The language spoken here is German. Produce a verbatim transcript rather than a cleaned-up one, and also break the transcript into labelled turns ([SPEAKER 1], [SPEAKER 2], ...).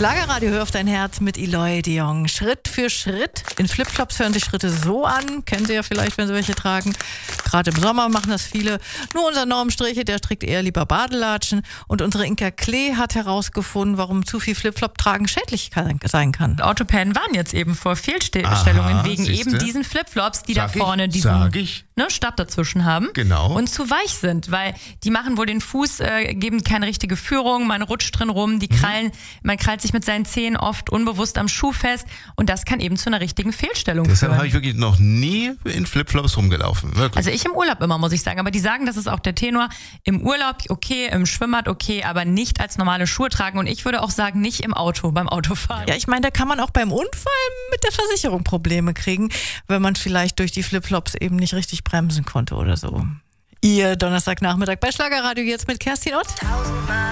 [SPEAKER 1] Schlagerradio, hör auf dein Herz mit Eloy de Jong. Schritt für Schritt. In Flipflops hören sich Schritte so an. Kennen Sie ja vielleicht, wenn Sie welche tragen. Gerade im Sommer machen das viele. Nur unser Normstriche, der trägt eher lieber Badelatschen. Und unsere Inka Klee hat herausgefunden, warum zu viel Flipflop tragen schädlich kann, sein kann.
[SPEAKER 2] Autopannen waren jetzt eben vor Fehlstellungen
[SPEAKER 3] Aha,
[SPEAKER 2] wegen
[SPEAKER 3] siehste?
[SPEAKER 2] eben diesen Flipflops, die
[SPEAKER 3] Sag
[SPEAKER 2] da vorne
[SPEAKER 3] ich,
[SPEAKER 2] diesen
[SPEAKER 3] sag ich.
[SPEAKER 2] Ne, Stab dazwischen haben.
[SPEAKER 3] Genau.
[SPEAKER 2] Und zu weich sind, weil die machen wohl den Fuß, äh, geben keine richtige Führung, man rutscht drin rum, die krallen, mhm. man krallt sich mit seinen Zehen oft unbewusst am Schuh fest und das kann eben zu einer richtigen Fehlstellung
[SPEAKER 3] Deshalb
[SPEAKER 2] führen.
[SPEAKER 3] habe ich wirklich noch nie in Flipflops rumgelaufen. Wirklich.
[SPEAKER 2] Also ich im Urlaub immer, muss ich sagen. Aber die sagen, das ist auch der Tenor. Im Urlaub okay, im Schwimmbad okay, aber nicht als normale Schuhe tragen. Und ich würde auch sagen, nicht im Auto, beim Autofahren.
[SPEAKER 1] Ja, ich meine, da kann man auch beim Unfall mit der Versicherung Probleme kriegen, wenn man vielleicht durch die Flipflops eben nicht richtig bremsen konnte oder so. Ihr Donnerstagnachmittag bei Schlagerradio jetzt mit Kerstin Ott.